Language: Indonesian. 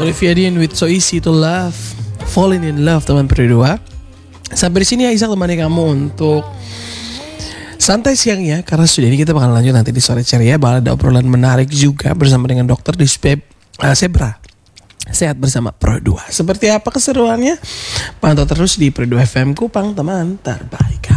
Olivia Dean with So Easy to Love, Falling in Love teman berdua. Sampai di sini Aisyah temani kamu untuk santai siang ya, karena sudah ini kita bakal lanjut nanti di sore ceria. Bakal ada obrolan menarik juga bersama dengan dokter di Zebra Sehat bersama Pro 2. Seperti apa keseruannya? Pantau terus di Pro 2 FM Kupang, teman terbaik.